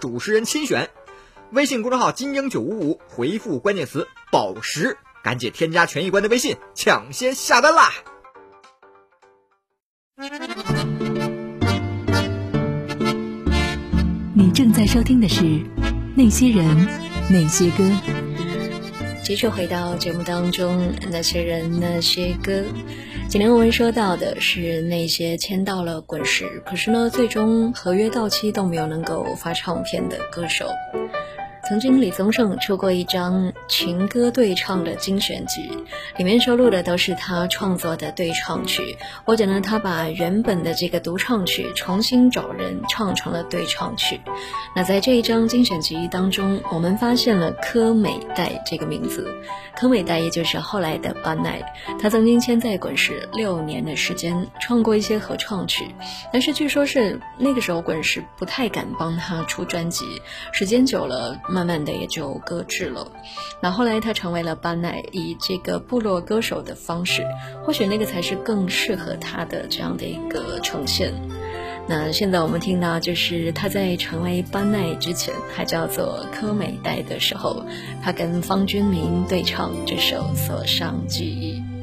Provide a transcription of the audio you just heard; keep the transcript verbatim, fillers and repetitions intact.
主持人亲选。微信公众号金鹰九五五回复关键词宝石，赶紧添加权益官的微信，抢先下单啦！ 你正在收听的是那些人那些歌。 继续回到节目当中，那些人那些歌。今天我们说到的是那些签到了滚石，可是呢最终合约到期都没有能够发唱片的歌手。曾经李宗盛出过一张情歌对唱的精选集，里面收录的都是他创作的对唱曲，或者呢他把原本的这个独唱曲重新找人唱成了对唱曲。那在这一张精选集当中，我们发现了柯美代这个名字。柯美代也就是后来的班奈，他曾经签在滚石六年的时间，创过一些合唱曲，但是据说是那个时候滚石不太敢帮他出专辑，时间久了慢慢的也就搁置了。那后来他成为了班奈，以这个部落歌手的方式，或许那个才是更适合他的这样的一个呈现。那现在我们听到，就是他在成为班奈之前还叫做柯美代的时候，他跟方君明对唱这首《锁上记忆》。